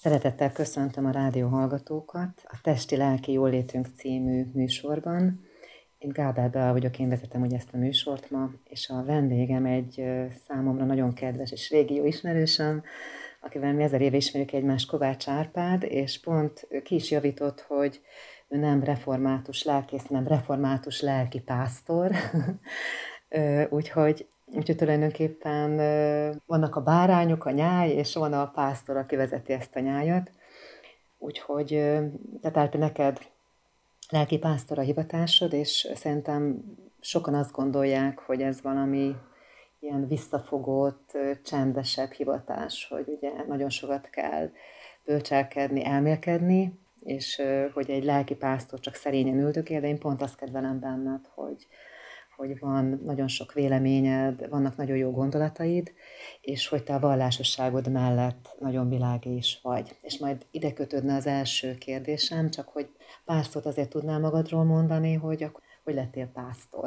Szeretettel köszöntöm a rádió hallgatókat a Testi-lelki jólétünk című műsorban. Én Gábor Bea vagyok, én vezetem ugye ezt a műsort ma, és a vendégem egy számomra nagyon kedves és régi jó ismerősöm, akivel mi 1000 éve ismerjük egymást, Kovács Árpád, és pont ki is javított, hogy ő nem református lelkész, hanem református lelki pásztor. Úgyhogy tulajdonképpen vannak a bárányok, a nyáj, és van a pásztor, aki vezeti ezt a nyájat. Úgyhogy, tehát Árpi, neked lelki pásztor a hivatásod, és szerintem sokan azt gondolják, hogy ez valami ilyen visszafogott, csendesebb hivatás, hogy ugye nagyon sokat kell bölcselkedni, elmélkedni, és hogy egy lelki pásztor csak szerényen üldögél, de én pont azt kedvelem benned, hogy van nagyon sok véleményed, vannak nagyon jó gondolataid, és hogy te a vallásosságod mellett nagyon világi is vagy. És majd ide kötődne az első kérdésem, csak hogy pár szót azért tudnál magadról mondani, hogy lettél pásztor.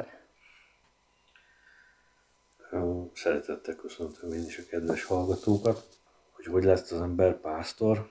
Szeretettel köszöntöm én is a kedves hallgatókat, hogy lesz az ember pásztor,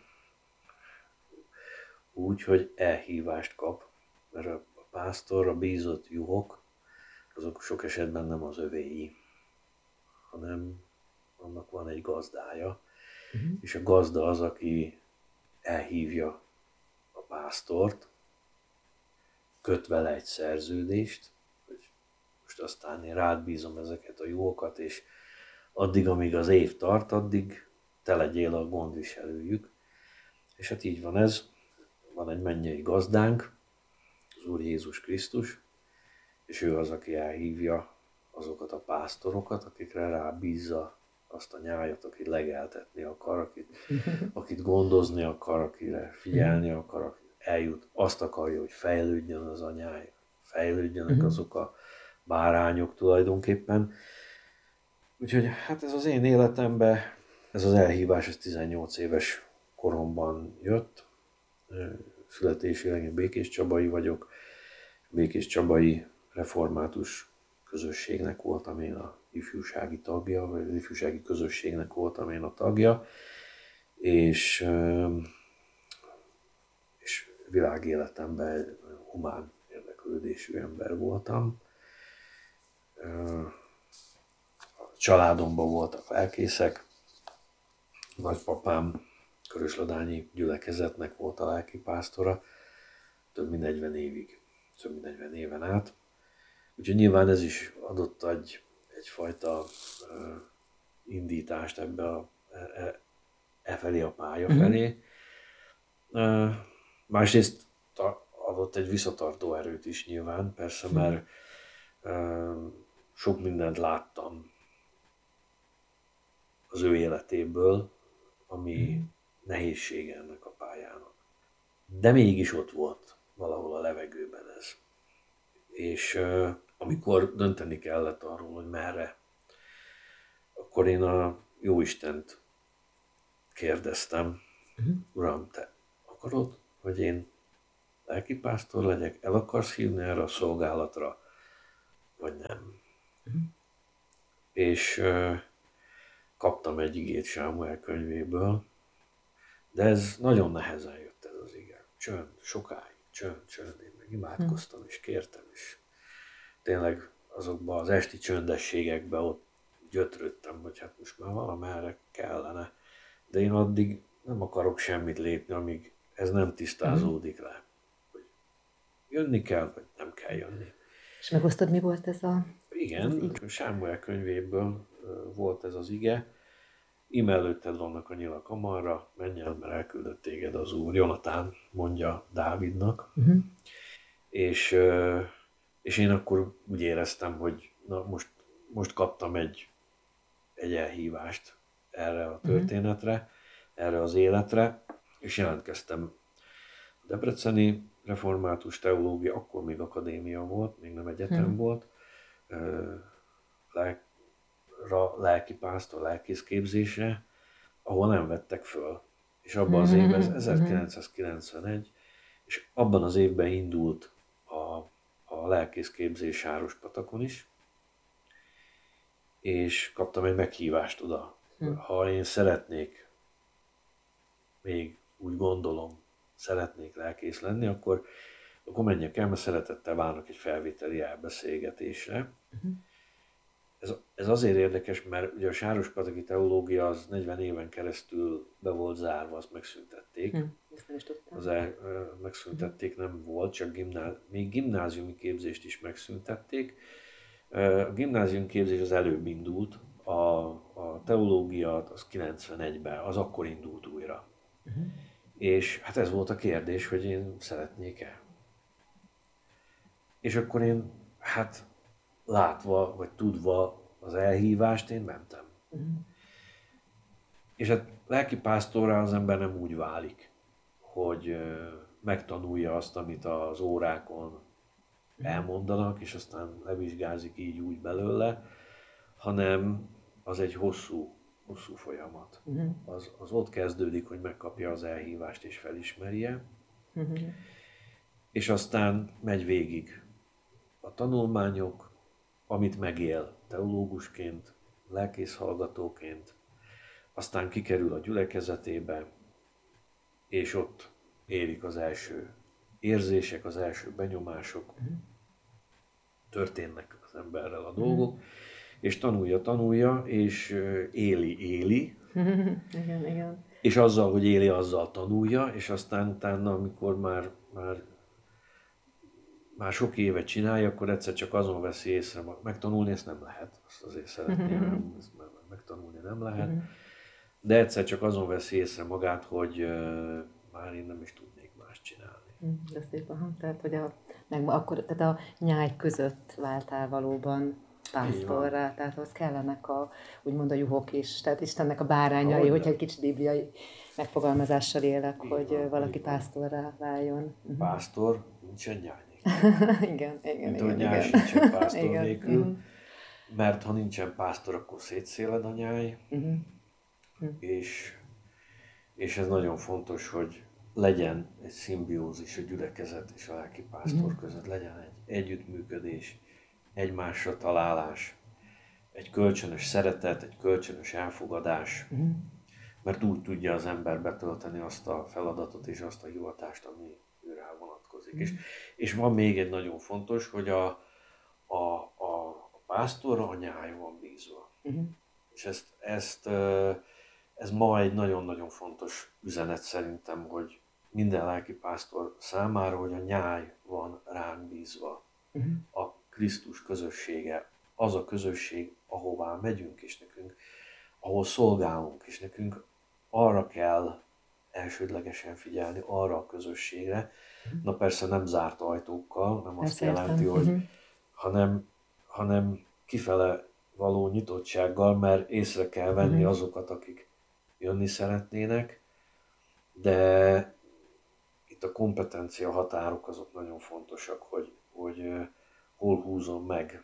úgy, hogy elhívást kap, mert a pásztor, a bízott juhok, azok sok esetben nem az övéi, hanem annak van egy gazdája, és a gazda az, aki elhívja a pásztort, köt vele egy szerződést, hogy most aztán én rád bízom ezeket a juhokat, és addig, amíg az év tart, addig te legyél a gondviselőjük. És hát így van ez, van egy mennyei gazdánk, az Úr Jézus Krisztus, és ő az, aki elhívja azokat a pásztorokat, akikre rábízza azt a nyájat, akit legeltetni akar, akit gondozni akar, akire figyelni akar, aki eljut, azt akarja, hogy fejlődjön az a nyáj, fejlődjenek azok a bárányok tulajdonképpen. Úgyhogy hát ez az én életemben, ez az elhívás, ez 18 éves koromban jött. Születésileg én Békés Csabai vagyok. Békés Csabai református közösségnek voltam én a ifjúsági tagja, vagy az ifjúsági közösségnek voltam én a tagja, és világéletemben humán érdeklődésű ember voltam. A családomban voltak lelkészek, nagypapám Körösladányi gyülekezetnek volt a lelkipásztora, több mint 40 éven át. Úgyhogy nyilván ez is adott egyfajta indítást ebbe felé a pálya felé. Másrészt adott egy visszatartó erőt is nyilván, persze, mert sok mindent láttam az ő életéből, ami nehézsége ennek a pályának. De mégis ott volt valahol a levegőben ez. És amikor dönteni kellett arról, hogy merre, akkor én a Jóistent kérdeztem, Uram, te akarod, hogy én lelkipásztor legyek, el akarsz hívni erre a szolgálatra, vagy nem? És kaptam egy igét Sámuel könyvéből, de ez nagyon nehezen jött ez az ige. Csönd, sokáig, csönd. Én meg imádkoztam és kértem, és tényleg azokban az esti csöndességekben ott gyötrődtem, hogy hát most már valamerre kellene. De én addig nem akarok semmit lépni, amíg ez nem tisztázódik le. Hogy jönni kell, vagy nem kell jönni. És megosztod, mi volt ez a... Igen, Sámuel könyvéből volt ez az ige. Íme előtted vannak a nyilak amarra, menj el, mert elküldött téged az Úr. Jonatán mondja Dávidnak. És én akkor úgy éreztem, hogy na most kaptam egy elhívást erre a történetre, erre az életre, és jelentkeztem a Debreceni Református Teológia, akkor még akadémia volt, még nem egyetem volt, lelkipásztor, lelkészképzésre, ahol nem vettek föl. És abban az évben, ez 1991, és abban az évben indult a lelkészképzés Sárospatakon is, és kaptam egy meghívást oda. Ha én szeretnék még úgy gondolom, szeretnék lelkész lenni, akkor menjek el, mert szeretettel várnak egy felvételi elbeszélgetésre. Ez azért érdekes, mert ugye a sárospataki teológia az 40 éven keresztül be volt zárva, azt megszüntették. Ezt nem is tudtam. Megszüntették, nem volt, csak még gimnáziumi képzést is megszüntették. A gimnázium képzés az előbb indult, a teológia az 91-ben, az akkor indult újra. És hát ez volt a kérdés, hogy én szeretnék-e. És akkor én, hát látva, vagy tudva az elhívást, én mentem. És hát lelkipásztorrá az ember nem úgy válik, hogy megtanulja azt, amit az órákon elmondanak, és aztán levizsgázik így úgy belőle, hanem az egy hosszú folyamat. Az ott kezdődik, hogy megkapja az elhívást és felismerje, és aztán megy végig a tanulmányok, amit megél teológusként, lelkészhallgatóként, aztán kikerül a gyülekezetébe, és ott érik az első érzések, az első benyomások, történnek az emberrel a dolgok, és tanulja, és éli, Igen. és azzal, hogy éli, azzal tanulja, és aztán utána, amikor már sok évet csinálja, akkor egyszer csak azon veszi észre, megtanulni ezt nem lehet, azt azért szeretném, ezt megtanulni nem lehet, de egyszer csak azon veszi észre magát, hogy már én nem is tudnék más csinálni. De szép, tehát, hogy tehát a nyáj között váltál valóban pásztorrá, tehát ahhoz kellenek úgymond a juhok is, tehát Istennek a bárányai, hogyha egy kicsit bibliai megfogalmazással élek, hogy valaki pásztorrá váljon. Pásztor, nincsen nyáj. Igen. Mint hogy nyáj sincsen pásztor nélkül, mert ha nincsen pásztor, akkor szétszéled a nyáj, és ez nagyon fontos, hogy legyen egy szimbiózis a gyülekezet és a lelkipásztor között, legyen egy együttműködés, egymásra találás, egy kölcsönös szeretet, egy kölcsönös elfogadás, mert úgy tudja az ember betölteni azt a feladatot és azt a hivatást, ami őrá vonatkozik. És van még egy nagyon fontos, hogy a pásztorra a nyáj van bízva. És ez ma egy nagyon-nagyon fontos üzenet szerintem, hogy minden lelkipásztor számára, hogy a nyáj van ránk bízva. A Krisztus közössége, az a közösség, ahová megyünk, és nekünk, ahol szolgálunk, és nekünk arra kell elsődlegesen figyelni, arra a közösségre. Na persze nem zárt ajtókkal, nem azt jelenti, hogy hanem kifele való nyitottsággal, mert észre kell venni azokat, akik jönni szeretnének, de itt a kompetencia határok azok nagyon fontosak, hogy hol húzom meg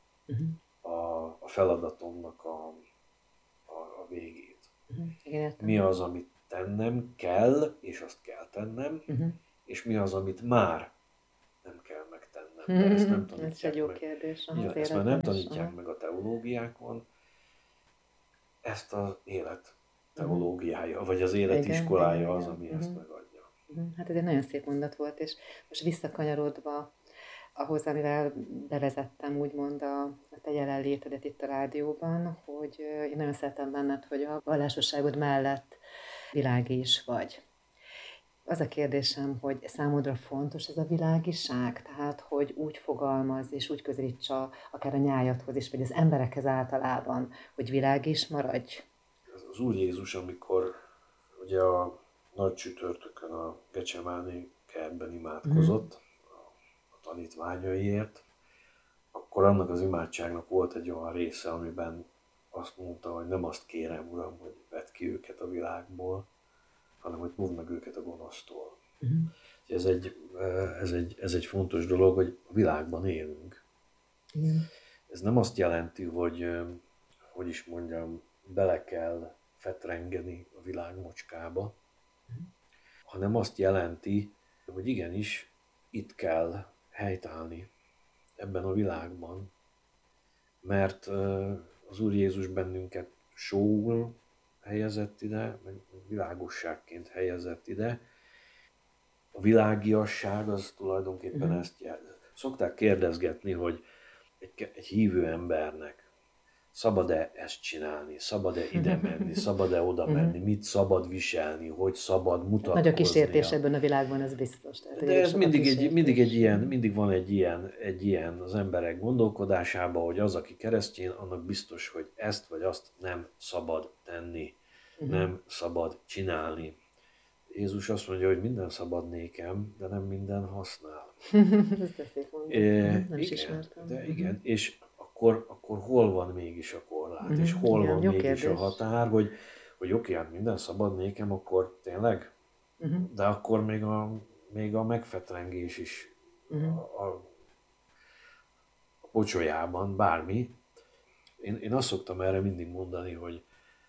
a feladatomnak a végét. Mi az, amit tennem kell, és azt kell tennem, és mi az, amit már nem kell megtennem. De ezt nem tanítják ez egy jó kérdés. Ezt már nem tanítják meg a teológiákon, ezt az élet teológiája, vagy az élet iskolája az, ami ezt megadja. Hát ez egy nagyon szép mondat volt, és most visszakanyarodva ahhoz, amivel bevezettem úgymond a te jelenlétedet itt a rádióban, hogy én nagyon szeretem benned, hogy a vallásosságod mellett világi is vagy. Az a kérdésem, hogy számodra fontos ez a világiság, tehát hogy úgy fogalmaz és úgy közelíts akár a nyájadhoz is, vagy az emberekhez általában, hogy világi is maradj. Az Úr Jézus, amikor ugye a nagy csütörtökön a Gecsemáné kertben imádkozott a tanítványaiért, akkor annak az imádságnak volt egy olyan része, amiben azt mondta, hogy nem azt kérem, Uram, hogy vedd ki őket a világból, hanem hogy óvd meg őket a gonosztól. Ez egy fontos dolog, hogy a világban élünk. Ez nem azt jelenti, hogy is mondjam, bele kell fetrengeni a világ mocskába, hanem azt jelenti, hogy igenis itt kell helytállni ebben a világban, mert az Úr Jézus bennünket sóul, helyezett ide, meg világosságként helyezett ide. A világiasság az tulajdonképpen ezt jelzi. Szokták kérdezgetni, hogy egy hívő embernek szabad-e ezt csinálni, szabad-e ide menni, szabad-e oda menni, mit szabad viselni, hogy szabad Nagy a mutatkoznia. kísértés ebben a világban, ez biztos. Tehát, De ez mindig mindig van egy ilyen az emberek gondolkodásában, hogy az, aki keresztény, annak biztos, hogy ezt vagy azt nem szabad tenni, nem szabad csinálni. Jézus azt mondja, hogy minden szabad nékem, de nem minden használ. Ezt szép mondat. Nem is ismertem. De igen, és akkor hol van mégis a korlát, és hol Igen, van jó mégis kérdés. a határ, hogy oké, hát minden szabad nékem, akkor tényleg? De akkor még a megfetrengés is a pocsolyában, bármi. Én azt szoktam erre mindig mondani, hogy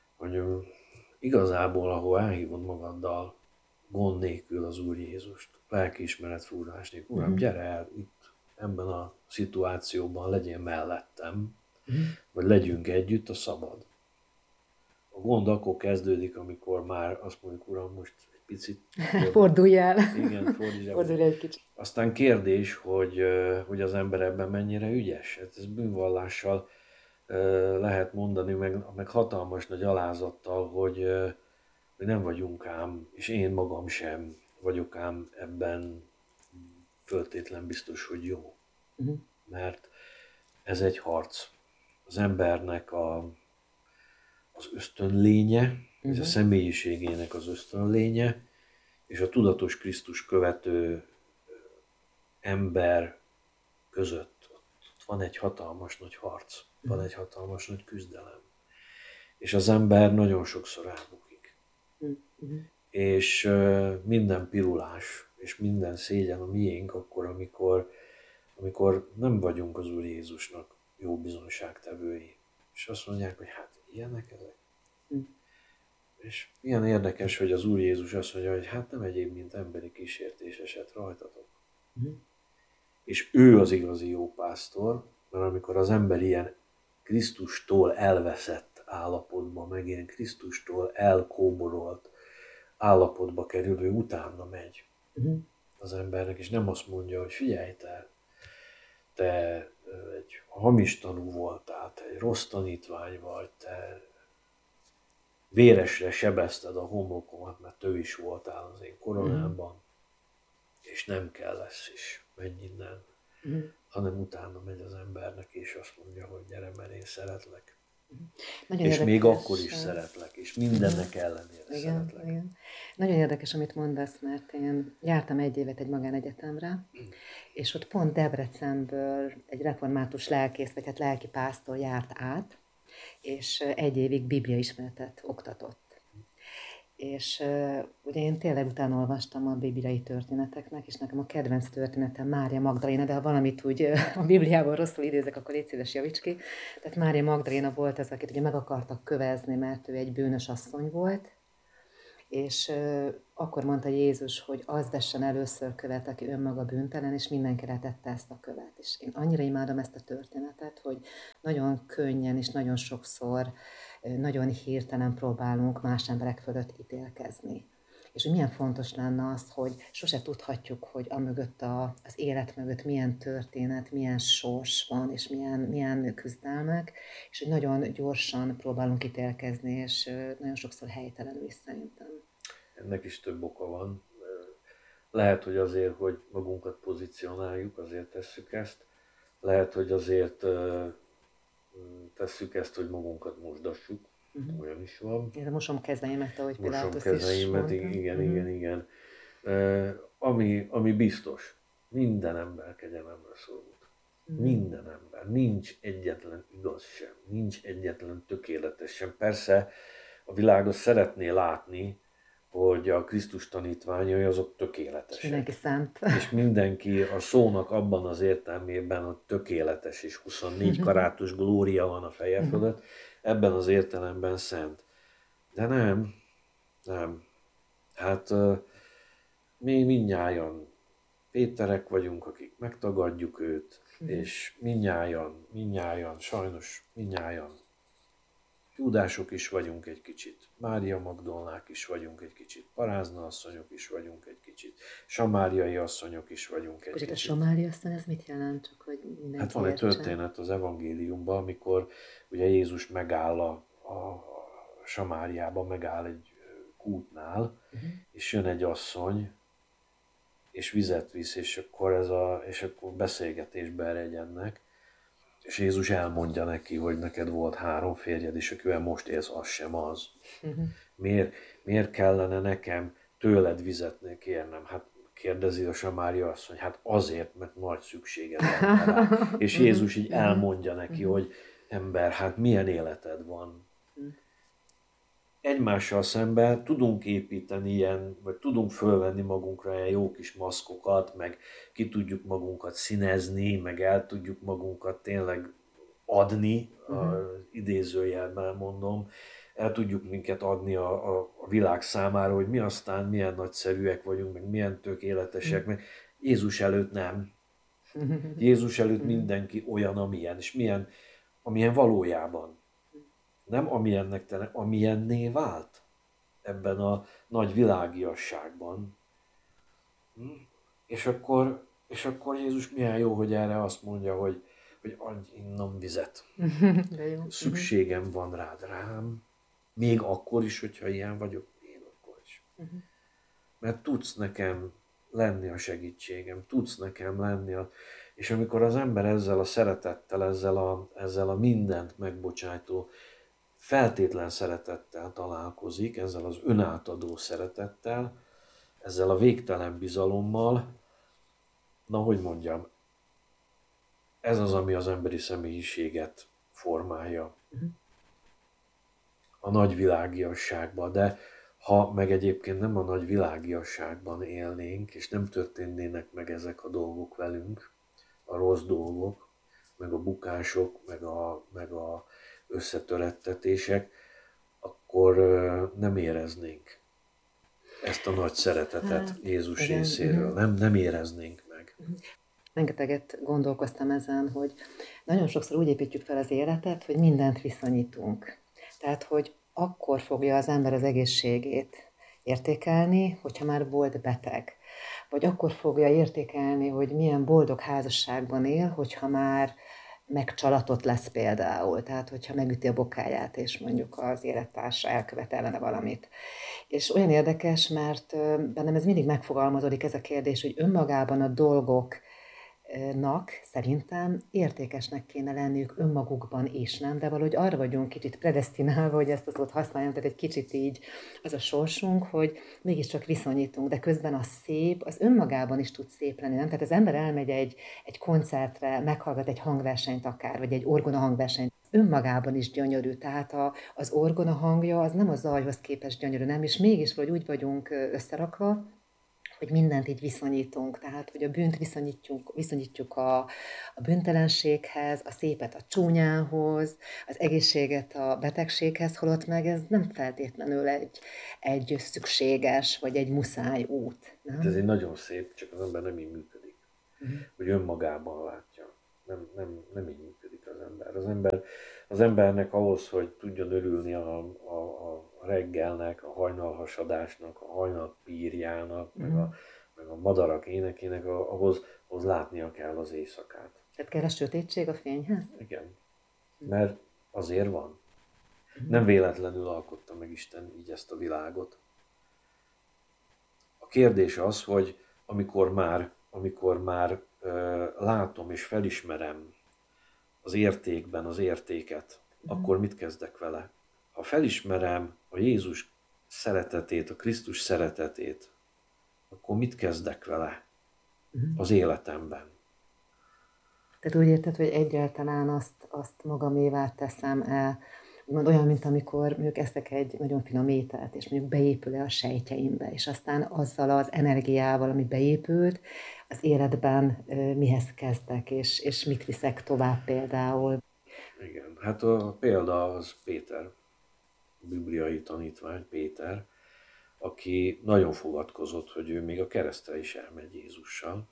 igazából, ahol elhívod magaddal gond nélkül az Úr Jézust, lelkiismeret fúrás nélkül, Uram, gyere el itt ebben a szituációban, legyél mellettem, vagy legyünk együtt, a szabad. A gond akkor kezdődik, amikor már azt mondjuk, Uram, most egy picit fordulj el. Igen, fordulj el egy kicsit. Aztán kérdés, hogy az ember ebben mennyire ügyes. Hát ez bűnvallással lehet mondani, meg hatalmas nagy alázattal, hogy nem vagyunk ám, és én magam sem vagyok ám ebben föltétlen biztos, hogy jó. Mert ez egy harc. Az embernek az ösztönlénye, ez a személyiségének az ösztönlénye, és a tudatos Krisztus követő ember között ott van egy hatalmas nagy harc, van egy hatalmas nagy küzdelem. És az ember nagyon sokszor elbukik. És minden pirulás, és minden szégyen a miénk akkor, amikor nem vagyunk az Úr Jézusnak jó bizonságtevői. És azt mondják, hogy hát ilyenek ezek. És milyen érdekes, hogy az Úr Jézus azt mondja, hogy hát nem egyéb, mint emberi kísértés esett rajtatok. És ő az igazi jó pásztor, mert amikor az ember ilyen Krisztustól elveszett állapotba, meg ilyen Krisztustól elkóborolt állapotba kerül, ő utána megy az embernek, és nem azt mondja, hogy figyelj, te egy hamis tanú voltál, te egy rossz tanítvány vagy, te véresre sebezted a homokomat, mert ő is voltál az én koronámban, és nem kell lesz is, menj innen, hanem utána megy az embernek, és azt mondja, hogy gyere, mert én szeretlek. Nagyon és érdekes, még akkor is szeretlek, és mindennek ellenére szeretlek. Igen. Nagyon érdekes, amit mondasz, mert én jártam egy évet egy magánegyetemre, és ott pont Debrecenből egy református lelkész, vagy hát lelki pásztor járt át, és egy évig bibliaismeretet oktatott. És ugye én tényleg utána olvastam a bibliai történeteknek, és nekem a kedvenc történetem Mária Magdaléna, de ha valamit úgy a Bibliából rosszul idézek, akkor légy szíves, javíts ki. Tehát Mária Magdaléna volt az, akit ugye meg akartak kövezni, mert ő egy bűnös asszony volt, és akkor mondta Jézus, hogy az vessen először követ, aki önmaga bűntelen, és mindenkire tette ezt a követ. És én annyira imádom ezt a történetet, hogy nagyon könnyen és nagyon sokszor nagyon hirtelen próbálunk más emberek fölött ítélkezni. És hogy milyen fontos lenne az, hogy sose tudhatjuk, hogy amögött az élet mögött milyen történet, milyen sors van, és milyen küzdelmek, és hogy nagyon gyorsan próbálunk ítélkezni, és nagyon sokszor helytelenül is szerintem. Ennek is több oka van. Lehet, hogy azért, hogy magunkat pozícionáljuk, azért tesszük ezt. Lehet, hogy azért tesszük ezt, hogy magunkat mosdassuk. Olyan is van. Én mosom kezeimet, ahogy Pilátus is kezeimet, mondta. igen. Ami biztos, minden ember kegyelemre szorult. Minden ember. Nincs egyetlen igaz sem, nincs egyetlen tökéletes sem. Persze a világ azt szeretné látni, hogy a Krisztus tanítványai azok tökéletesek. És mindenki szent. És mindenki a szónak abban az értelmében a tökéletes, és 24 karátus glória van a feje fölött, ebben az értelemben szent. De nem. Hát mi mindnyájan Péterek vagyunk, akik megtagadjuk őt, és mindnyájan, sajnos mindnyájan Júdások is vagyunk egy kicsit, Mária Magdolnák is vagyunk egy kicsit, Parázna asszonyok is vagyunk egy kicsit, samáriai asszonyok is vagyunk egy Bocsát, a kicsit. Samária asszony, ez mit jelent? Csak hogy Hát mindenki van egy értse. történet az evangéliumban, amikor ugye Jézus megáll a Samáriában, megáll egy kútnál, és jön egy asszony, és vizet visz, és akkor beszélgetésbe eredjenek, és Jézus elmondja neki, hogy neked volt 3 férjed, és akivel most élsz, az sem az. Miért, miért kellene nekem tőled vizet kérnem? Hát kérdezi a Samária asszony, hát azért, mert nagy szükséged lenne rá. És Jézus így elmondja neki, hogy ember, hát milyen életed van. Egymással szemben tudunk építeni ilyen, vagy tudunk fölvenni magunkra ilyen jó kis maszkokat, meg ki tudjuk magunkat színezni, meg el tudjuk magunkat tényleg adni, az idézőjelben mondom, el tudjuk minket adni a világ számára, hogy mi aztán milyen nagyszerűek vagyunk, meg milyen tökéletesek, meg Jézus előtt nem. Jézus előtt mindenki olyan, amilyen, és amilyen valójában. Nem amilyennek te, amilyenné vált ebben a nagy világiasságban. És akkor Jézus milyen jó, hogy erre azt mondja, hogy adj innom vizet. De jó. Szükségem van rád, rám, még akkor is, hogyha ilyen vagyok, én akkor is. Mert tudsz nekem lenni a segítségem, tudsz nekem lenni És amikor az ember ezzel a szeretettel, ezzel a mindent megbocsájtó feltétlen szeretettel találkozik, ezzel az önátadó szeretettel, ezzel a végtelen bizalommal, na hogy mondjam, ez az, ami az emberi személyiséget formálja a nagy világiasságban. De ha meg egyébként nem a nagy világiasságban élnénk, és nem történnének meg ezek a dolgok velünk, a rossz dolgok, meg a bukások, meg a összetörettetések, akkor nem éreznénk ezt a nagy szeretetet Jézus igen. részéről. Nem éreznénk meg. Rengeteget gondolkoztam ezen, hogy nagyon sokszor úgy építjük fel az életet, hogy mindent viszonyítunk. Tehát, hogy akkor fogja az ember az egészségét értékelni, hogyha már volt beteg. Vagy akkor fogja értékelni, hogy milyen boldog házasságban él, hogyha már megcsalatott lesz például. Tehát, hogyha megüti a bokáját, és mondjuk az élettársa elkövet ellene valamit. És olyan érdekes, mert bennem ez mindig megfogalmazódik ez a kérdés, hogy önmagában a dolgoknak szerintem értékesnek kéne lenniük önmagukban is, nem? De valahogy arra vagyunk kicsit predesztinálva, hogy ezt a szót használjam, tehát egy kicsit így az a sorsunk, hogy mégiscsak viszonyítunk, de közben a szép, az önmagában is tud szép lenni, nem? Tehát az ember elmegy egy koncertre, meghallgat egy hangversenyt akár, vagy egy orgona hangversenyt, önmagában is gyönyörű, tehát az orgona hangja az nem a zajhoz képest gyönyörű, nem? És mégis vagy úgy vagyunk összerakva, hogy mindent így viszonyítunk, tehát hogy a bűnt viszonyítjuk a bűntelenséghez, a szépet a csúnyához, az egészséget a betegséghez, holott meg ez nem feltétlenül egy szükséges, vagy egy muszáj út. Nem? Hát ez egy nagyon szép, csak az ember nem így működik. Hogy önmagában látja. Nem így működik az embernek ahhoz, hogy tudjon örülni a reggelnek, a hajnalhasadásnak, a hajnalpírjának, meg a madarak énekének, ahhoz látnia kell az éjszakát. Tehát kell a sötétség a fényhez? Igen, mert azért van. Nem véletlenül alkotta meg Isten így ezt a világot. A kérdés az, hogy amikor már látom és felismerem az értékben az értéket, akkor mit kezdek vele? Ha felismerem a Jézus szeretetét, a Krisztus szeretetét, akkor mit kezdek vele az életemben? Tehát úgy érted, hogy egyáltalán azt magamévá teszem el, úgymond olyan, mint amikor mondjuk eszek egy nagyon finom ételt, és mondjuk beépül a sejtjeimbe, és aztán azzal az energiával, ami beépült, az életben mihez kezdek, és mit viszek tovább például. Igen, hát a példa az Péter, a bibliai tanítvány Péter, aki nagyon fogadkozott, hogy ő még a keresztre is elmegy Jézussal.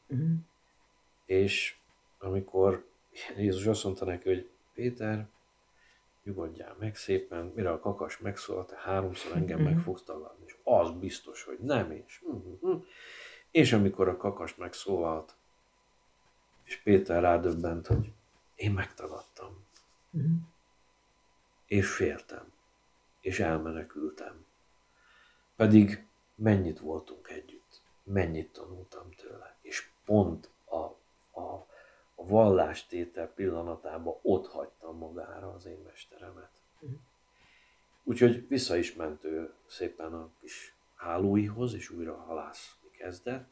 És amikor Jézus azt mondta neki, hogy Péter, nyugodjál meg szépen, mire a kakas megszólalt, te 3-szor engem meg fogsz tagadni, és az biztos, hogy nem, és amikor a kakas megszólalt, és Péter rádöbbent, hogy én megtagadtam, és féltem, és elmenekültem. Pedig mennyit voltunk együtt, mennyit tanultam tőle, és pont a vallástétel pillanatában ott hagytam magára az én mesteremet. Úgyhogy vissza is ment ő szépen a kis hálóihoz, és újra halászni kezdett.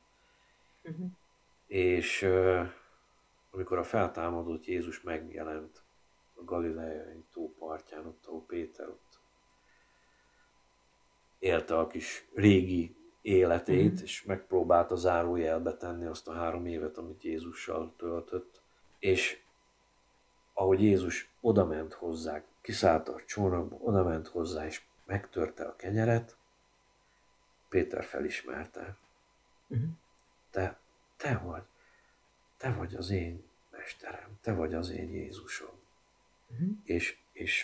És amikor a feltámadott Jézus megjelent a Galileai tó partján, ott, ahol Péter ott élte a kis régi életét, és megpróbálta zárójelbe tenni azt a 3 évet, amit Jézussal töltött. És ahogy Jézus odament hozzá, kiszállt a csónakba, odament hozzá, és megtörte a kenyeret, Péter felismerte. Te vagy az én mesterem, te vagy az én Jézusom. És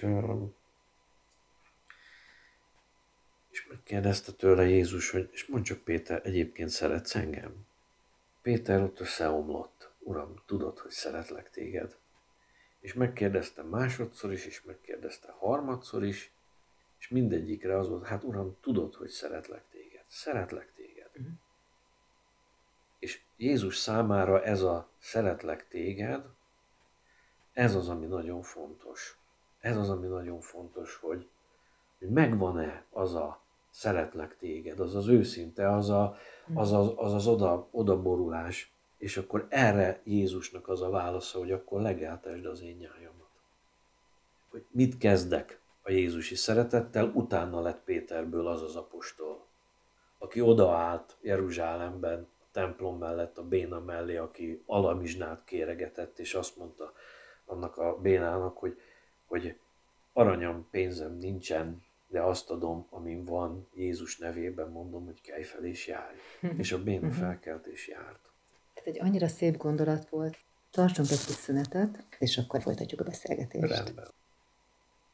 megkérdezte tőle Jézus, hogy és mondd csak Péter, egyébként szeretsz engem? Péter ott összeomlott. Uram, tudod, hogy szeretlek téged. És megkérdezte másodszor is, és megkérdezte harmadszor is, és mindegyikre az volt, hát Uram, tudod, hogy szeretlek téged. Szeretlek téged. És Jézus számára ez a szeretlek téged, ez az, ami nagyon fontos. Ez az, ami nagyon fontos, hogy megvan-e az a szeretlek téged, az az őszinte, az odaborulás, és akkor erre Jézusnak az a válasza, hogy akkor legeltesd az én nyájamat. Hogy mit kezdek a Jézusi szeretettel, utána lett Péterből az az apostol, aki odaállt Jeruzsálemben, a templom mellett, a béna mellé, aki alamizsnát kéregetett, és azt mondta annak a bénának, hogy aranyam, pénzem nincsen, de azt adom, amin van, Jézus nevében mondom, hogy kelj fel és járj. És a béna felkelt és járt. Ez egy annyira szép gondolat volt. Tartsunk egy kis szünetet, és akkor folytatjuk a beszélgetést. Rendben.